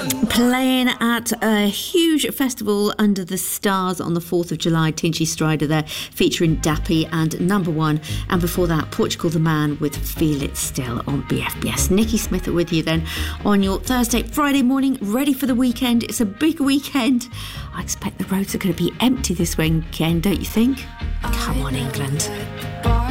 Playing at a huge festival under the stars on the 4th of July, Tinchy Stryder there, featuring Dappy and Number One. And before that, Portugal the Man with Feel It Still on BFBS. Nikki Smith with you then on your Thursday, Friday morning, ready for the weekend. It's a big weekend. I expect the roads are going to be empty this weekend, don't you think? Come on, England.